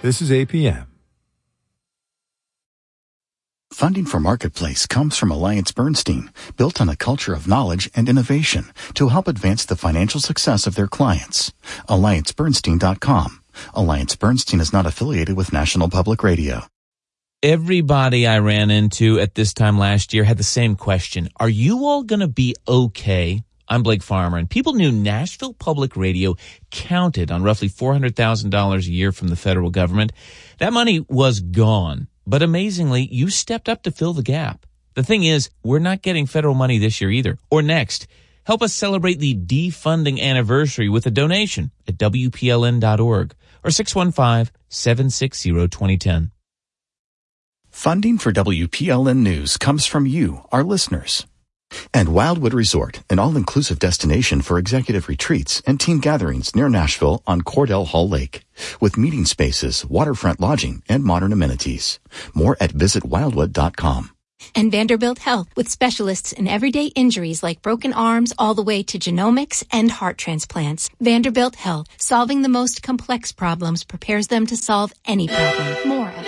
This is APM. Funding for Marketplace comes from AllianceBernstein, built on a culture of knowledge and innovation to help advance the financial success of their clients. AllianceBernstein.com. AllianceBernstein is not affiliated with National Public Radio. Everybody I ran into at this time last year had the same question. Are you all going to be okay? I'm Blake Farmer, and people knew Nashville Public Radio counted on roughly $400,000 a year from the federal government. That money was gone. But amazingly, you stepped up to fill the gap. The thing is, we're not getting federal money this year either, or next. Help us celebrate the defunding anniversary with a donation at WPLN.org or 615-760-2010. Funding for WPLN News comes from you, our listeners. And Wildwood Resort, an all-inclusive destination for executive retreats and team gatherings near Nashville on Cordell Hall Lake, with meeting spaces, waterfront lodging, and modern amenities. More at visitwildwood.com. And Vanderbilt Health, with specialists in everyday injuries like broken arms all the way to genomics and heart transplants. Vanderbilt Health, solving the most complex problems, prepares them to solve any problem. More at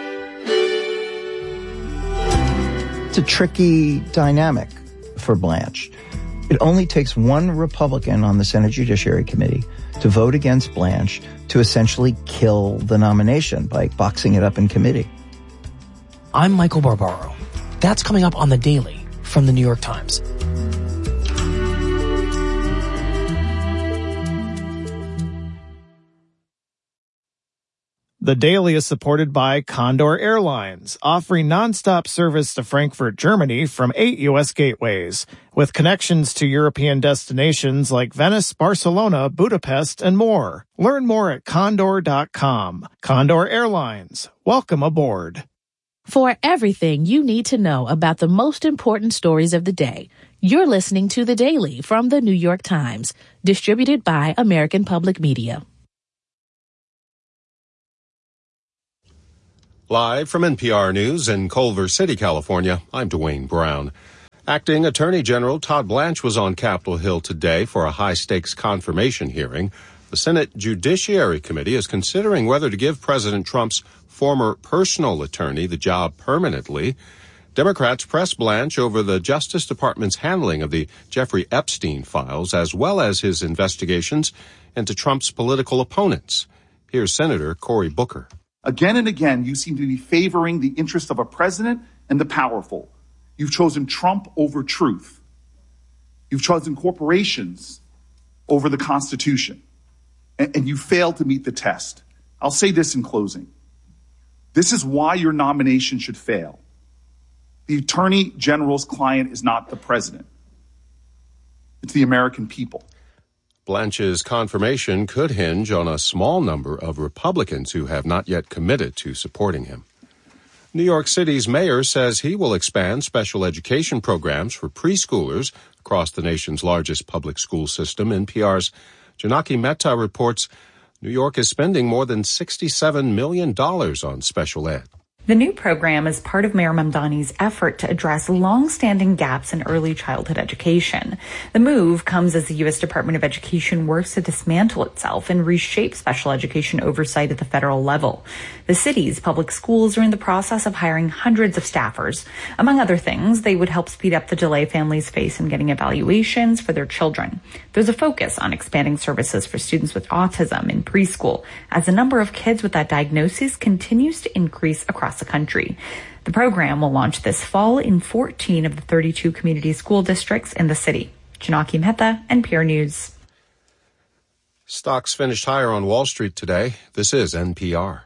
It's a tricky dynamic for Blanche. It only takes one Republican on the Senate Judiciary Committee to vote against Blanche to essentially kill the nomination by boxing it up in committee. I'm Michael Barbaro. That's coming up on The Daily from The New York Times. The Daily is supported by Condor Airlines, offering nonstop service to Frankfurt, Germany from 8 U.S. gateways, with connections to European destinations like Venice, Barcelona, Budapest, and more. Learn more at Condor.com. Condor Airlines. Welcome aboard. For everything you need to know about the most important stories of the day, you're listening to The Daily from The New York Times, distributed by American Public Media. Live from NPR News in Culver City, California, I'm Dwayne Brown. Acting Attorney General Todd Blanche was on Capitol Hill today for a high-stakes confirmation hearing. The Senate Judiciary Committee is considering whether to give President Trump's former personal attorney the job permanently. Democrats pressed Blanche over the Justice Department's handling of the Jeffrey Epstein files, as well as his investigations into Trump's political opponents. Here's Senator Cory Booker. Again and again, you seem to be favoring the interest of a president and the powerful. You've chosen Trump over truth. You've chosen corporations over the Constitution. And you failed to meet the test. I'll say this in closing. This is why your nomination should fail. The Attorney General's client is not the president. It's the American people. Blanche's confirmation could hinge on a small number of Republicans who have not yet committed to supporting him. New York City's mayor says he will expand special education programs for preschoolers across the nation's largest public school system. NPR's Janaki Mehta reports New York is spending more than $67 million on special ed. The new program is part of Mayor Mamdani's effort to address long-standing gaps in early childhood education. The move comes as the U.S. Department of Education works to dismantle itself and reshape special education oversight at the federal level. The city's public schools are in the process of hiring hundreds of staffers. Among other things, they would help speed up the delay families face in getting evaluations for their children. There's a focus on expanding services for students with autism in preschool, as the number of kids with that diagnosis continues to increase across the country. The program will launch this fall in 14 of the 32 community school districts in the city. Janaki Mehta, NPR News. Stocks finished higher on Wall Street today. This is NPR.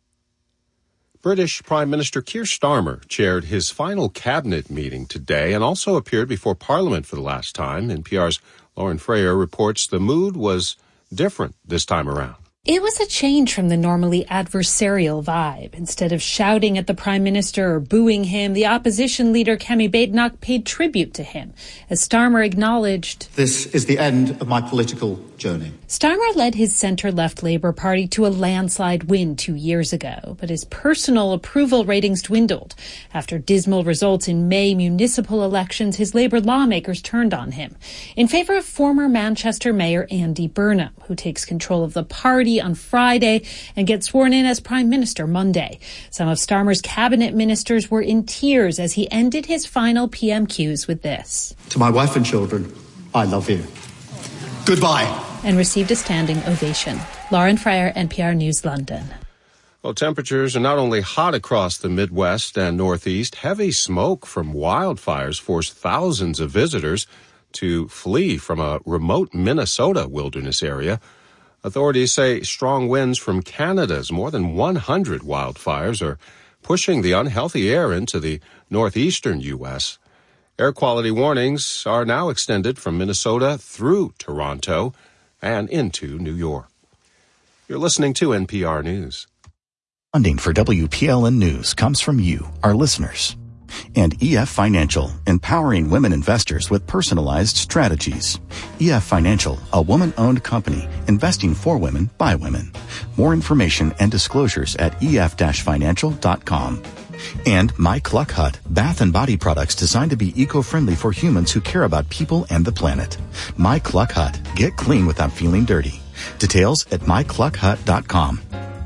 British Prime Minister Keir Starmer chaired his final cabinet meeting today and also appeared before Parliament for the last time. NPR's Lauren Freyer reports the mood was different this time around. It was a change from the normally adversarial vibe. Instead of shouting at the prime minister or booing him, the opposition leader Kemi Badenoch paid tribute to him, as Starmer acknowledged, "This is the end of my political journey." Starmer led his centre-left Labour Party to a landslide win 2 years ago, but his personal approval ratings dwindled. After dismal results in May municipal elections, his Labour lawmakers turned on him in favour of former Manchester Mayor Andy Burnham, who takes control of the party D.C. on Friday and get sworn in as Prime Minister Monday. Some of Starmer's cabinet ministers were in tears as he ended his final PMQs with this. To my wife and children, I love you. Goodbye. And received a standing ovation. Lauren Fryer, NPR News, London. Well, temperatures are not only hot across the Midwest and Northeast, heavy smoke from wildfires forced thousands of visitors to flee from a remote Minnesota wilderness area. Authorities say strong winds from Canada's more than 100 wildfires are pushing the unhealthy air into the northeastern U.S. Air quality warnings are now extended from Minnesota through Toronto and into New York. You're listening to NPR News. Funding for WPLN News comes from you, our listeners. And EF Financial, empowering women investors with personalized strategies. EF Financial, a woman-owned company investing for women by women. More information and disclosures at ef-financial.com. And My Cluck Hut, bath and body products designed to be eco-friendly for humans who care about people and the planet. My Cluck Hut, get clean without feeling dirty. Details at mycluckhut.com.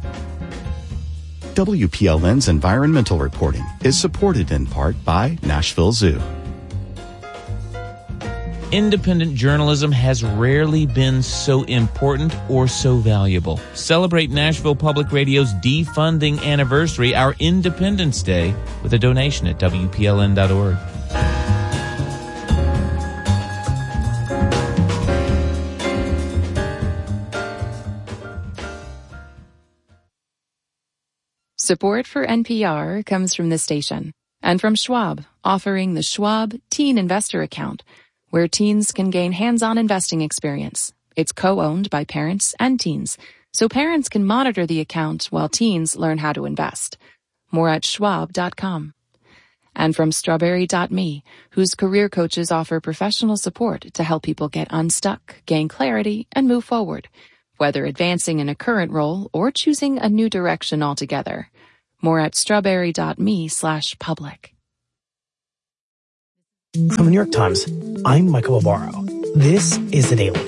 WPLN's environmental reporting is supported in part by Nashville Zoo. Independent journalism has rarely been so important or so valuable. Celebrate Nashville Public Radio's defunding anniversary, our Independence Day, with a donation at WPLN.org. Support for NPR comes from this station and from Schwab, offering the Schwab Teen Investor Account, where teens can gain hands-on investing experience. It's co-owned by parents and teens, so parents can monitor the account while teens learn how to invest. More at schwab.com. And from Strawberry.me, whose career coaches offer professional support to help people get unstuck, gain clarity, and move forward, whether advancing in a current role or choosing a new direction altogether. More at strawberry.me/public. From the New York Times, I'm Michael Barbaro. This is The Daily.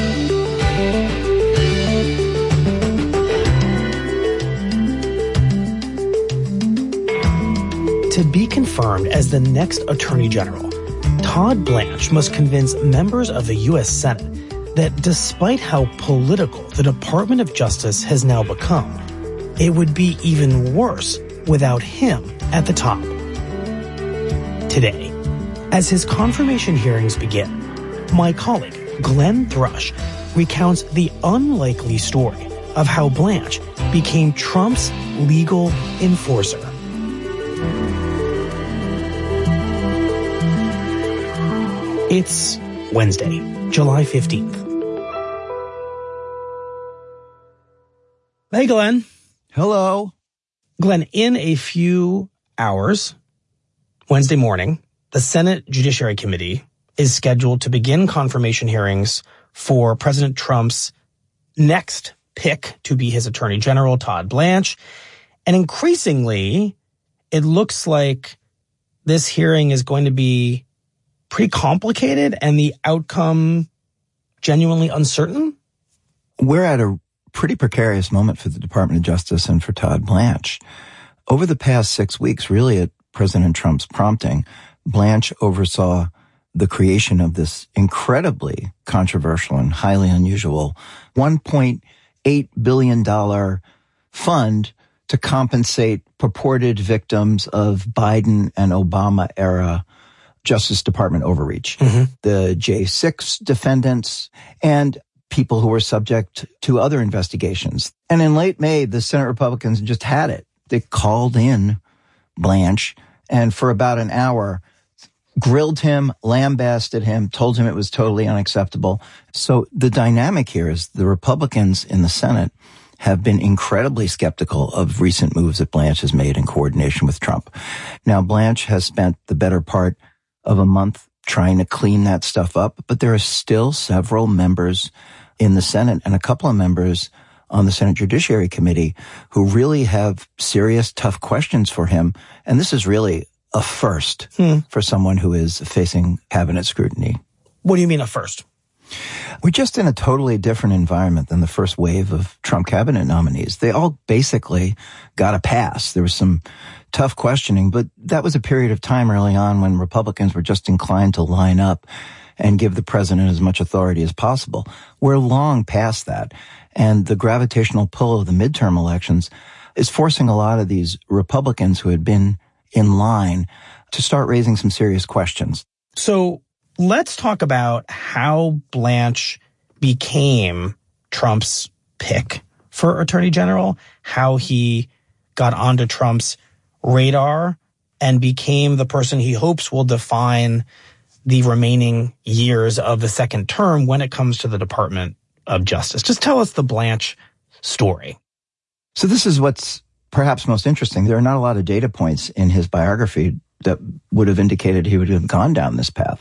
To be confirmed as the next Attorney General, Todd Blanche must convince members of the U.S. Senate that despite how political the Department of Justice has now become, it would be even worse without him at the top. Today, as his confirmation hearings begin, my colleague Glenn Thrush recounts the unlikely story of how Blanche became Trump's legal enforcer. It's Wednesday, July 15th. Hey, Glenn. Hello. Glenn, in a few hours, Wednesday morning, the Senate Judiciary Committee is scheduled to begin confirmation hearings for President Trump's next pick to be his Attorney General, Todd Blanche. And increasingly, it looks like this hearing is going to be pretty complicated and the outcome genuinely uncertain. We're at a pretty precarious moment for the Department of Justice and for Todd Blanche. Over the past 6 weeks, really at President Trump's prompting, Blanche oversaw the creation of this incredibly controversial and highly unusual $1.8 billion fund to compensate purported victims of Biden and Obama era Justice Department overreach. The J6 defendants and people who were subject to other investigations. And in late May, the Senate Republicans just had it. They called in Blanche and for about an hour grilled him, lambasted him, told him it was totally unacceptable. So the dynamic here is the Republicans in the Senate have been incredibly skeptical of recent moves that Blanche has made in coordination with Trump. Now, Blanche has spent the better part of a month trying to clean that stuff up, but there are still several members in the Senate and a couple of members on the Senate Judiciary Committee who really have serious, tough questions for him. And this is really a first for someone who is facing cabinet scrutiny. What do you mean a first? We're just in a totally different environment than the first wave of Trump cabinet nominees. They all basically got a pass. There was some tough questioning, but that was a period of time early on when Republicans were just inclined to line up and give the president as much authority as possible. We're long past that. And the gravitational pull of the midterm elections is forcing a lot of these Republicans who had been in line to start raising some serious questions. So let's talk about how Blanche became Trump's pick for Attorney General, how he got onto Trump's radar and became the person he hopes will define the remaining years of the second term when it comes to the Department of Justice. Just tell us the Blanche story. So this is what's perhaps most interesting. There are not a lot of data points in his biography that would have indicated he would have gone down this path.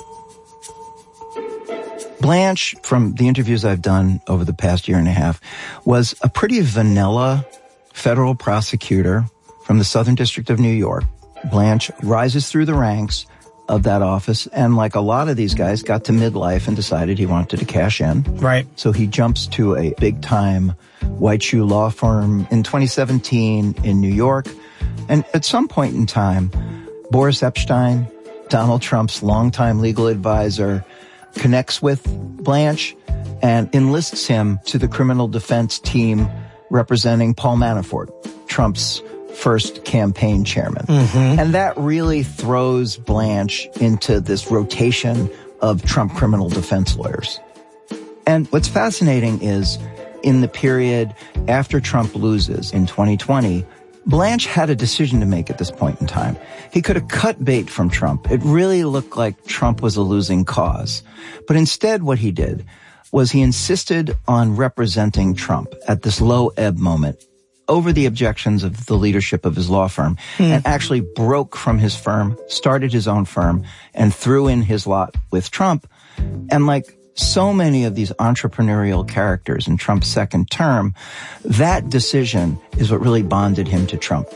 Blanche, from the interviews I've done over the past year and a half, was a pretty vanilla federal prosecutor from the Southern District of New York. Blanche rises through the ranks of that office, and like a lot of these guys, got to midlife and decided he wanted to cash in. Right. So he jumps to a big-time white shoe law firm in 2017 in New York. And at some point in time, Boris Epshteyn, Donald Trump's longtime legal advisor, connects with Blanche and enlists him to the criminal defense team representing Paul Manafort, Trump's first campaign chairman. Mm-hmm. And that really throws Blanche into this rotation of Trump criminal defense lawyers. And what's fascinating is in the period after Trump loses in 2020, Blanche had a decision to make at this point in time. He could have cut bait from Trump. It really looked like Trump was a losing cause. But instead what he did was he insisted on representing Trump at this low ebb moment over the objections of the leadership of his law firm, and actually broke from his firm, started his own firm, and threw in his lot with Trump. And like so many of these entrepreneurial characters in Trump's second term, that decision is what really bonded him to Trump.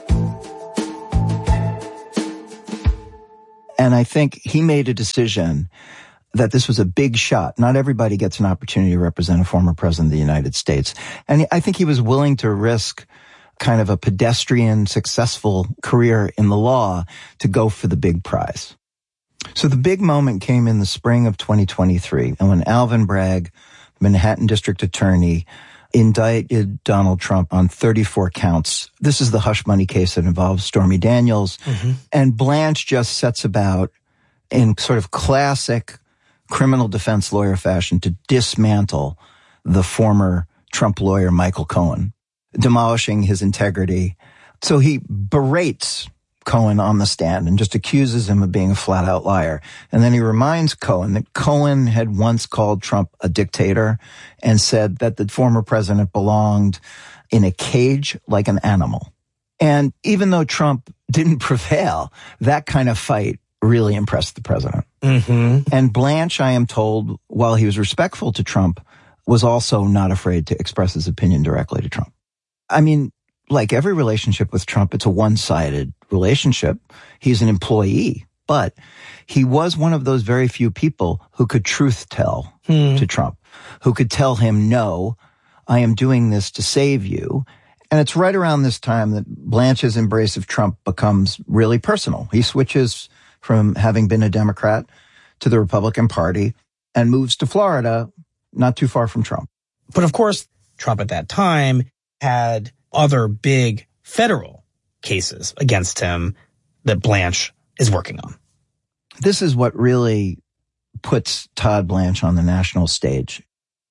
And I think he made a decision that this was a big shot. Not everybody gets an opportunity to represent a former president of the United States. And I think he was willing to risk kind of a pedestrian, successful career in the law to go for the big prize. So the big moment came in the spring of 2023, and when Alvin Bragg, Manhattan District Attorney, indicted Donald Trump on 34 counts. This is the hush money case that involves Stormy Daniels. Mm-hmm. And Blanche just sets about, in sort of classic criminal defense lawyer fashion, to dismantle the former Trump lawyer Michael Cohen, demolishing his integrity. So he berates Cohen on the stand and just accuses him of being a flat-out liar. And then he reminds Cohen that Cohen had once called Trump a dictator and said that the former president belonged in a cage like an animal. And even though Trump didn't prevail, that kind of fight really impressed the president. Mm-hmm. And Blanche, I am told, while he was respectful to Trump, was also not afraid to express his opinion directly to Trump. I mean, like every relationship with Trump, it's a one-sided relationship. He's an employee, but he was one of those very few people who could truth tell to Trump, who could tell him, no, I am doing this to save you. And it's right around this time that Blanche's embrace of Trump becomes really personal. He switches from having been a Democrat to the Republican Party and moves to Florida, not too far from Trump. But of course, Trump at that time had other big federal cases against him that Blanche is working on. This is what really puts Todd Blanche on the national stage.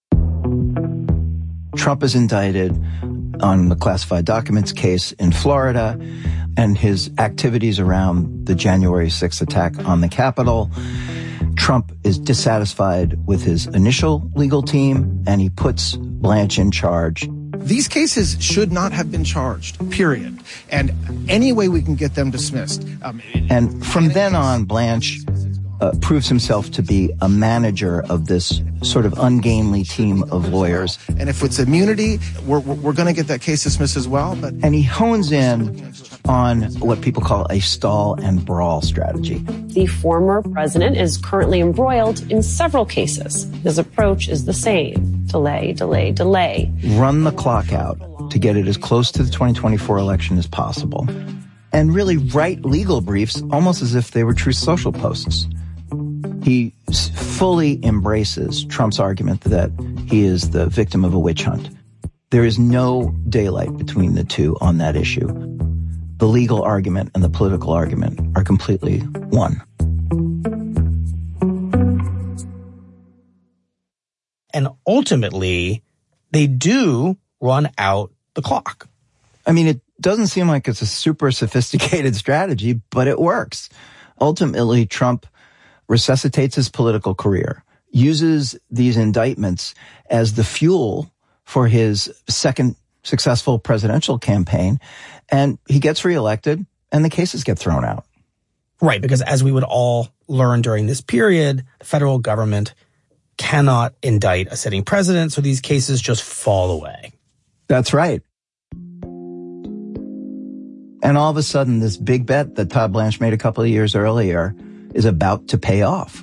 Trump is indicted on the classified documents case in Florida and his activities around the January 6th attack on the Capitol. Trump is dissatisfied with his initial legal team, and he puts Blanche in charge. These cases should not have been charged, period. And any way we can get them dismissed. And from then on, Blanche proves himself to be a manager of this sort of ungainly team of lawyers. And if it's immunity, we're going to get that case dismissed as well. And he hones in on what people call a stall and brawl strategy. The former president is currently embroiled in several cases. His approach is the same. Delay, delay, delay. Run the clock out to get it as close to the 2024 election as possible. And really write legal briefs almost as if they were true social posts. He fully embraces Trump's argument that he is the victim of a witch hunt. There is no daylight between the two on that issue. The legal argument and the political argument are completely one. And ultimately, they do run out the clock. I mean, it doesn't seem like it's a super sophisticated strategy, but it works. Ultimately, Trump resuscitates his political career, uses these indictments as the fuel for his second successful presidential campaign, and he gets reelected, and the cases get thrown out. Right, because as we would all learn during this period, the federal government cannot indict a sitting president, so these cases just fall away. That's right. And all of a sudden, this big bet that Todd Blanche made a couple of years earlier is about to pay off.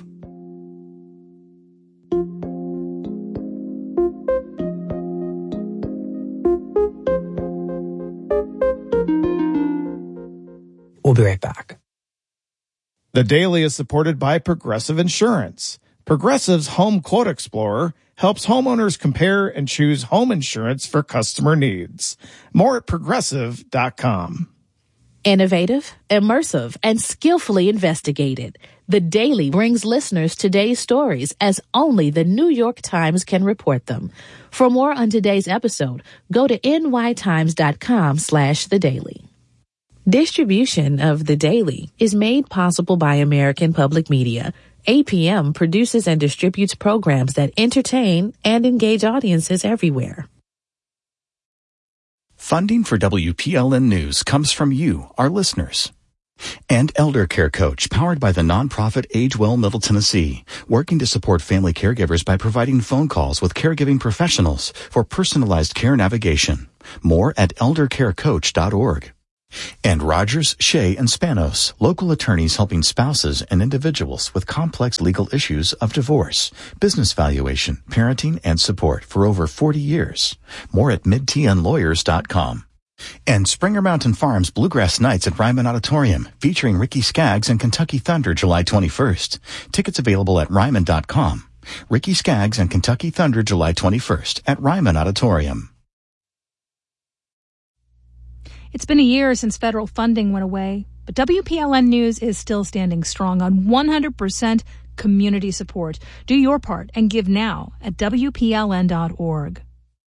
We'll be right back. The Daily is supported by Progressive Insurance. Progressive's Home Quote Explorer helps homeowners compare and choose home insurance for customer needs. More at Progressive.com. Innovative, immersive, and skillfully investigated. The Daily brings listeners today's stories as only the New York Times can report them. For more on today's episode, go to nytimes.com/The Daily. Distribution of The Daily is made possible by American Public Media. APM produces and distributes programs that entertain and engage audiences everywhere. Funding for WPLN News comes from you, our listeners. And Elder Care Coach, powered by the nonprofit Age Well Middle Tennessee, working to support family caregivers by providing phone calls with caregiving professionals for personalized care navigation. More at eldercarecoach.org. And Rogers, Shea, and Spanos, local attorneys helping spouses and individuals with complex legal issues of divorce, business valuation, parenting, and support for over 40 years. More at midtnlawyers.com. And Springer Mountain Farms Bluegrass Nights at Ryman Auditorium, featuring Ricky Skaggs and Kentucky Thunder July 21st. Tickets available at Ryman.com. Ricky Skaggs and Kentucky Thunder July 21st at Ryman Auditorium. It's been a year since federal funding went away, but WPLN News is still standing strong on 100% community support. Do your part and give now at WPLN.org.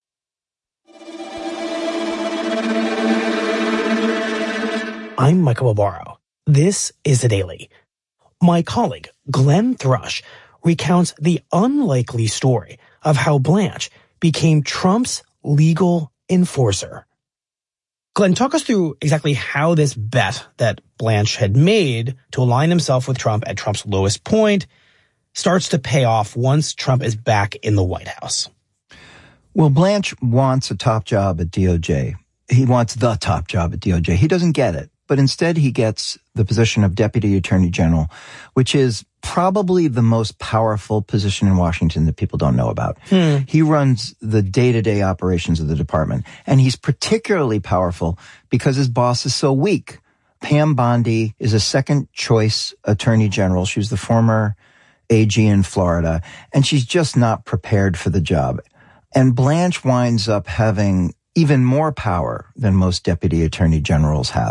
I'm Michael Barbaro. This is The Daily. My colleague, Glenn Thrush, recounts the unlikely story of how Blanche became Trump's legal enforcer. Glenn, talk us through exactly how this bet that Blanche had made to align himself with Trump at Trump's lowest point starts to pay off once Trump is back in the White House. Well, Blanche wants a top job at DOJ. He wants the top job at DOJ. He doesn't get it, but instead he gets the position of Deputy Attorney General, which is probably the most powerful position in Washington that people don't know about. He runs the day-to-day operations of the department, and he's particularly powerful because his boss is so weak. Pam Bondi is a second-choice attorney general. She was the former AG in Florida, and she's just not prepared for the job. And Blanche winds up having even more power than most deputy attorney generals have.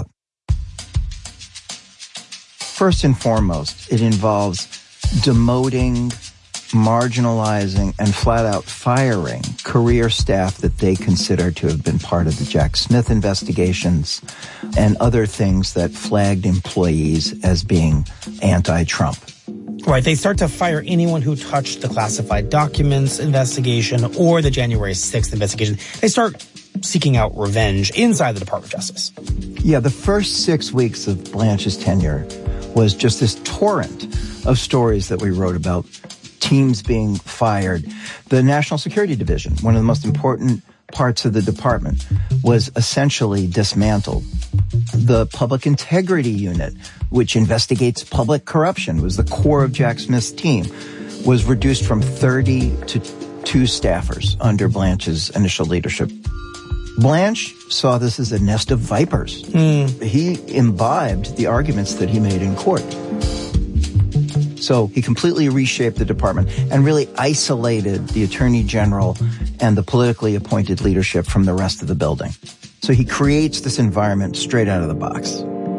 First and foremost, it involves demoting, marginalizing, and flat-out firing career staff that they consider to have been part of the Jack Smith investigations and other things that flagged employees as being anti-Trump. Right, they start to fire anyone who touched the classified documents investigation or the January 6th investigation. They start seeking out revenge inside the Department of Justice. Yeah, the first 6 weeks of Blanche's tenure was just this torrent of stories that we wrote about teams being fired. The National Security Division, one of the most important parts of the department, was essentially dismantled. The Public Integrity Unit, which investigates public corruption, was the core of Jack Smith's team, was reduced from 30 to 2 staffers under Blanche's initial leadership. Blanche saw this as a nest of vipers. He imbibed the arguments that he made in court. So he completely reshaped the department and really isolated the Attorney General and the politically appointed leadership from the rest of the building. So he creates this environment straight out of the box.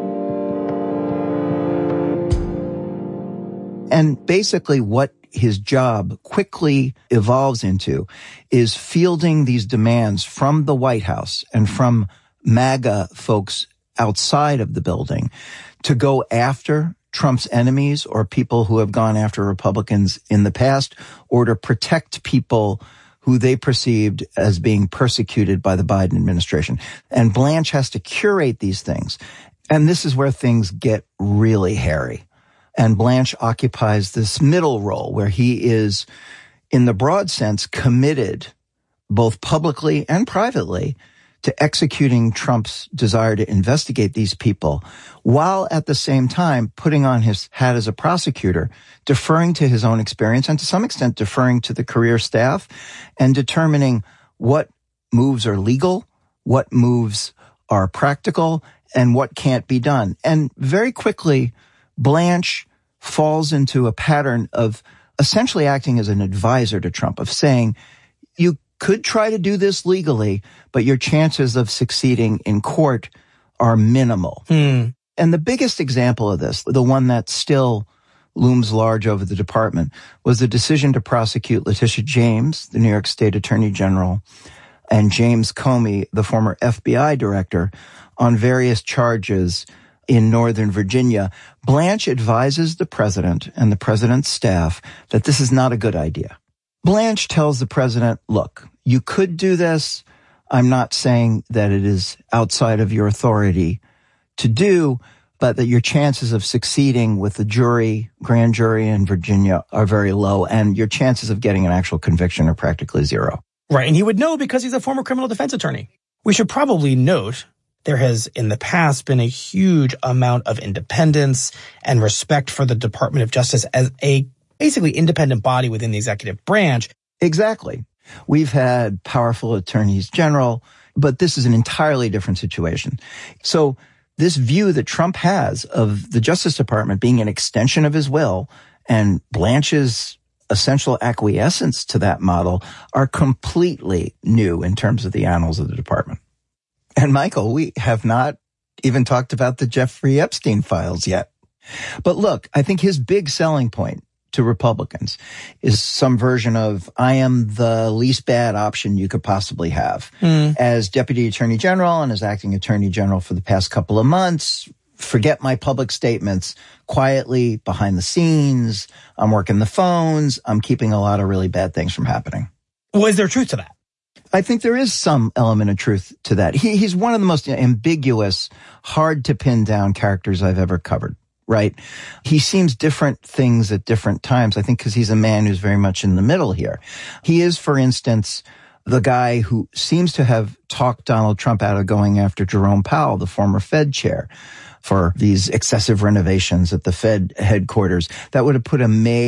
And basically what his job quickly evolves into is fielding these demands from the White House and from MAGA folks outside of the building to go after Trump's enemies or people who have gone after Republicans in the past, or to protect people who they perceived as being persecuted by the Biden administration. And Blanche has to curate these things. And this is where things get really hairy. And Blanche occupies this middle role where he is, in the broad sense, committed both publicly and privately to executing Trump's desire to investigate these people, while at the same time putting on his hat as a prosecutor, deferring to his own experience and to some extent deferring to the career staff, and determining what moves are legal, what moves are practical, and what can't be done. And very quickly, Blanche falls into a pattern of essentially acting as an advisor to Trump, of saying, you could try to do this legally, but your chances of succeeding in court are minimal. And the biggest example of this, the one that still looms large over the department, was the decision to prosecute Letitia James, the New York State Attorney General, and James Comey, the former FBI director, on various charges in Northern Virginia. Blanche advises the president and the president's staff that this is not a good idea. Blanche tells the president, look, you could do this. I'm not saying that it is outside of your authority to do, but that your chances of succeeding with the jury, grand jury in Virginia, are very low, and your chances of getting an actual conviction are practically zero. Right, and he would know because he's a former criminal defense attorney. We should probably note there has in the past been a huge amount of independence and respect for the Department of Justice as a basically independent body within the executive branch. Exactly. We've had powerful attorneys general, but this is an entirely different situation. So this view that Trump has of the Justice Department being an extension of his will, and Blanche's essential acquiescence to that model, are completely new in terms of the annals of the department. And Michael, we have not even talked about the Jeffrey Epstein files yet. But look, I think his big selling point to Republicans is some version of, I am the least bad option you could possibly have. As Deputy Attorney General and as Acting Attorney General for the past couple of months, forget my public statements. Quietly, behind the scenes, I'm working the phones, I'm keeping a lot of really bad things from happening. Well, is there truth to that? I think there is some element of truth to that. He's one of the most ambiguous, hard to pin down characters I've ever covered, right? He seems different things at different times, I think, because he's a man who's very much in the middle here. He is, for instance, the guy who seems to have talked Donald Trump out of going after Jerome Powell, the former Fed chair, for these excessive renovations at the Fed headquarters. That would have put a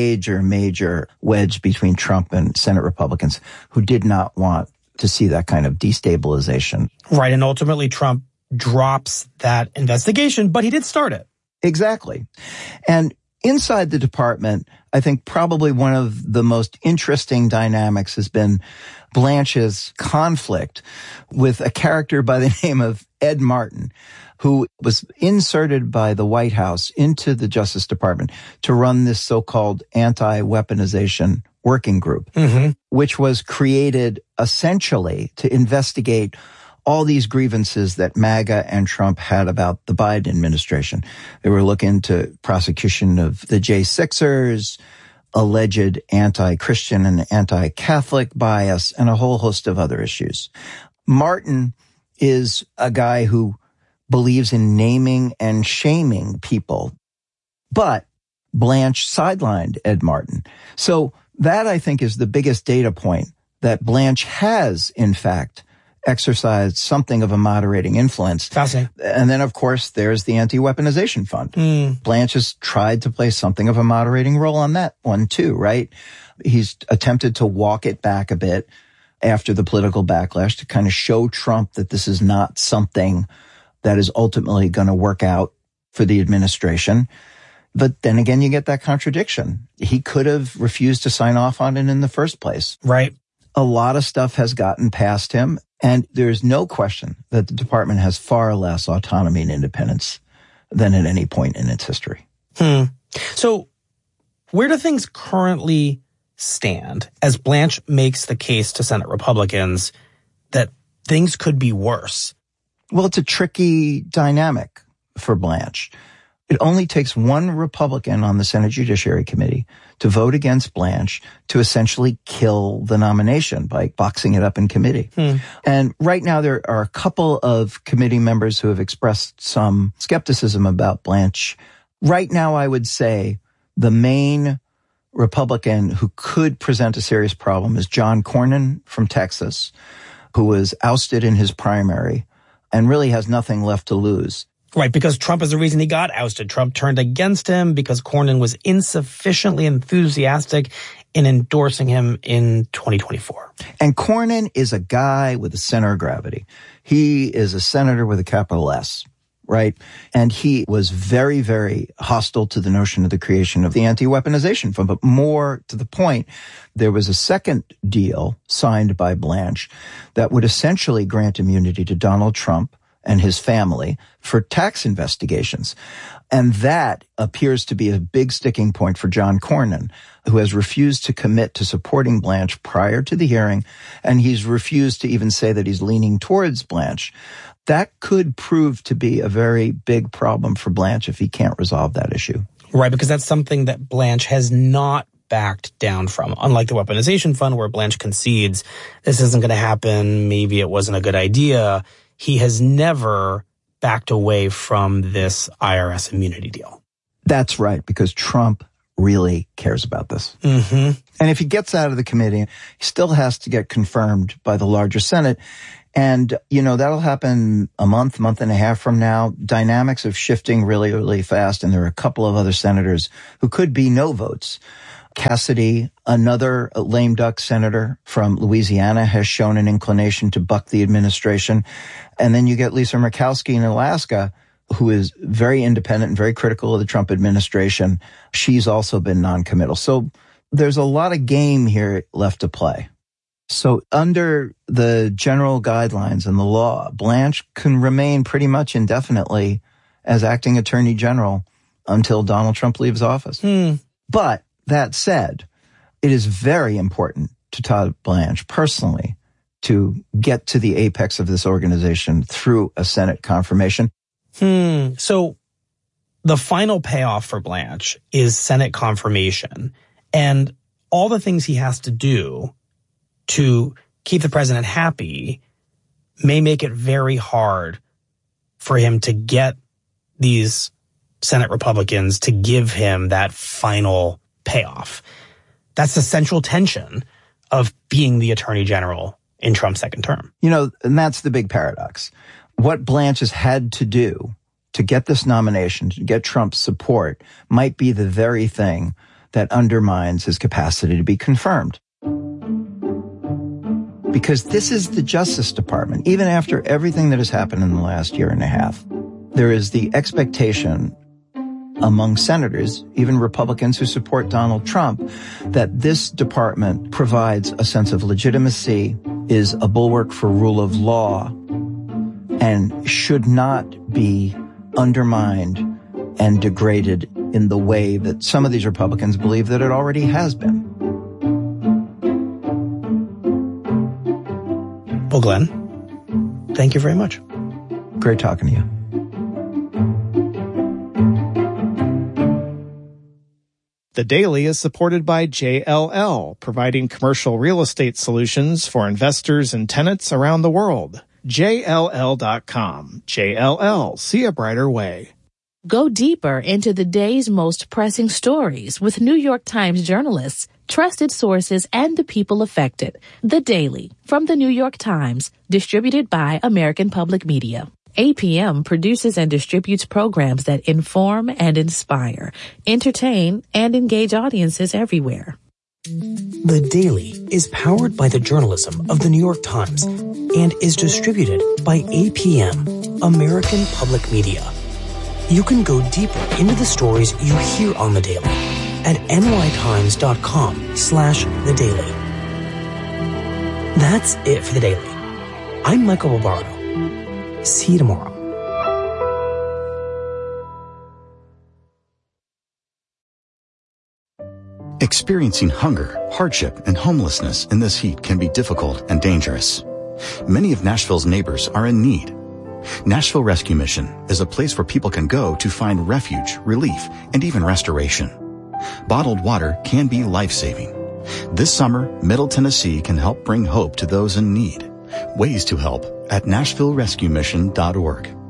major wedge between Trump and Senate Republicans who did not want to see that kind of destabilization. Right, and ultimately Trump drops that investigation, but he did start it. Exactly. And inside the department, I think probably one of the most interesting dynamics has been Blanche's conflict with a character by the name of Ed Martin, who was inserted by the White House into the Justice Department to run this so-called anti-weaponization working group, which was created essentially to investigate all these grievances that MAGA and Trump had about the Biden administration. They were looking into prosecution of the J6ers, alleged anti-Christian and anti-Catholic bias, and a whole host of other issues. Martin is a guy who believes in naming and shaming people. But Blanche sidelined Ed Martin. So that, I think, is the biggest data point, that Blanche has, in fact, exercised something of a moderating influence. Fascinating. And then, of course, there's the anti-weaponization fund. Blanche has tried to play something of a moderating role on that one, too, right? He's attempted to walk it back a bit after the political backlash to kind of show Trump that this is not something that is ultimately going to work out for the administration. But then again, you get that contradiction. He could have refused to sign off on it in the first place. Right. A lot of stuff has gotten past him, and there's no question that the department has far less autonomy and independence than at any point in its history. So where do things currently stand as Blanche makes the case to Senate Republicans that things could be worse? Well, it's a tricky dynamic for Blanche. It only takes one Republican on the Senate Judiciary Committee to vote against Blanche to essentially kill the nomination by boxing it up in committee. And right now there are a couple of committee members who have expressed some skepticism about Blanche. Right now, I would say the main Republican who could present a serious problem is John Cornyn from Texas, who was ousted in his primary and really has nothing left to lose. Right, because Trump is the reason he got ousted. Trump turned against him because Cornyn was insufficiently enthusiastic in endorsing him in 2024. And Cornyn is a guy with a center of gravity. He is a senator with a capital S, right? And he was very, very hostile to the notion of the creation of the anti-weaponization fund. But more to the point, there was a second deal signed by Blanche that would essentially grant immunity to Donald Trump and his family for tax investigations. And that appears to be a big sticking point for John Cornyn, who has refused to commit to supporting Blanche prior to the hearing, and he's refused to even say that he's leaning towards Blanche. That could prove to be a very big problem for Blanche if he can't resolve that issue. Right, because that's something that Blanche has not backed down from. Unlike the weaponization fund, where Blanche concedes this isn't going to happen, maybe it wasn't a good idea, he has never backed away from this IRS immunity deal. That's right, because Trump really cares about this. And if he gets out of the committee, he still has to get confirmed by the larger Senate. And, you know, that'll happen a month and a half from now. Dynamics of shifting really, really fast. And there are a couple of other senators who could be no votes. Cassidy, another lame duck senator from Louisiana, has shown an inclination to buck the administration. And then you get Lisa Murkowski in Alaska, who is very independent and very critical of the Trump administration. She's also been non-committal. So there's a lot of game here left to play. So under the general guidelines and the law, Blanche can remain pretty much indefinitely as acting attorney general until Donald Trump leaves office. But that said, it is very important to Todd Blanche personally to get to the apex of this organization through a Senate confirmation. So the final payoff for Blanche is Senate confirmation, and all the things he has to do to keep the president happy may make it very hard for him to get these Senate Republicans to give him that final payoff. That's the central tension of being the attorney general in Trump's second term. You know, and that's the big paradox. What Blanche has had to do to get this nomination, to get Trump's support, might be the very thing that undermines his capacity to be confirmed. Because this is the Justice Department. Even after everything that has happened in the last year and a half, there is the expectation among senators, even Republicans who support Donald Trump, that this department provides a sense of legitimacy, is a bulwark for rule of law, and should not be undermined and degraded in the way that some of these Republicans believe that it already has been. Well, Glenn, thank you very much. Great talking to you. The Daily is supported by JLL, providing commercial real estate solutions for investors and tenants around the world. JLL.com. JLL, see a brighter way. Go deeper into the day's most pressing stories with New York Times journalists, trusted sources, and the people affected. The Daily from the New York Times, distributed by American Public Media. APM produces and distributes programs that inform and inspire, entertain, and engage audiences everywhere. The Daily is powered by the journalism of the New York Times and is distributed by APM, American Public Media. You can go deeper into the stories you hear on The Daily at nytimes.com/The Daily. That's it for The Daily. I'm Michael Barbaro. See you tomorrow. Experiencing hunger, hardship, and homelessness in this heat can be difficult and dangerous. Many of Nashville's neighbors are in need. Nashville Rescue Mission is a place where people can go to find refuge, relief, and even restoration. Bottled water can be life-saving. This summer, Middle Tennessee can help bring hope to those in need. Ways to help at NashvilleRescueMission.org.